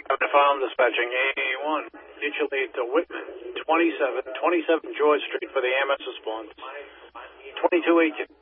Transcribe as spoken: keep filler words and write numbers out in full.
Farm dispatching A one. Mutual aid to Whitman, twenty-seven, twenty-seven George Street for the A M S response. twenty-two eighteen.